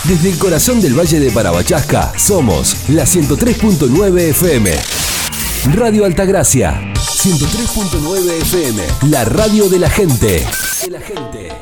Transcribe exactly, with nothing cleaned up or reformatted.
Desde el corazón del Valle de Parabachasca, somos la ciento tres punto nueve F M. Radio Altagracia, ciento tres punto nueve F M. La radio de la gente. De la gente.